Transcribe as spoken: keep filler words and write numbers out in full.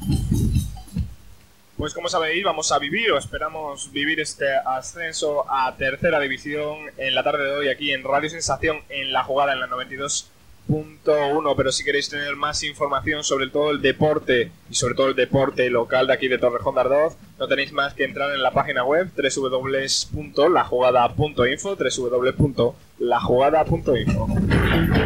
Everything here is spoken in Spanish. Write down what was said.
Pues como sabéis, vamos a vivir o esperamos vivir este ascenso a tercera división en la tarde de hoy aquí en Radio Sensación en La Jugada en la noventa y dos punto uno. Pero si queréis tener más información sobre todo el deporte y sobre todo el deporte local de aquí de Torrejón de Ardoz, no tenéis más que entrar en la página web doble u doble u doble u punto la jugada punto info, doble u doble u doble u punto la jugada punto info.